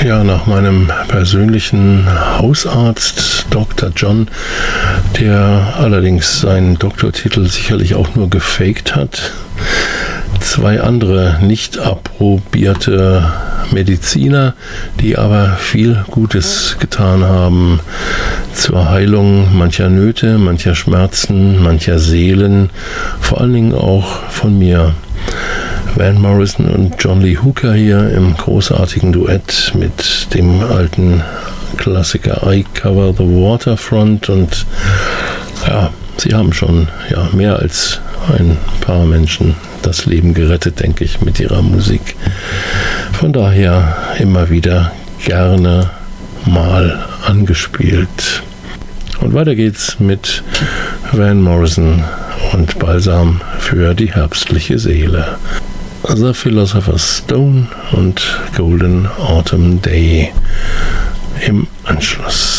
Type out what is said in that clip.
Ja, nach meinem persönlichen Hausarzt Dr. John, der allerdings seinen Doktortitel sicherlich auch nur gefaked hat, 2 andere nicht approbierte Mediziner, die aber viel Gutes getan haben zur Heilung mancher Nöte, mancher Schmerzen, mancher Seelen, vor allen Dingen auch von mir. Van Morrison und John Lee Hooker hier im großartigen Duett mit dem alten Klassiker I Cover the Waterfront, und ja, sie haben schon mehr als ein paar Menschen das Leben gerettet, denke ich, mit ihrer Musik. Von daher immer wieder gerne mal angespielt. Und weiter geht's mit Van Morrison und Balsam für die herbstliche Seele. The Philosopher's Stone und Golden Autumn Day im Anschluss.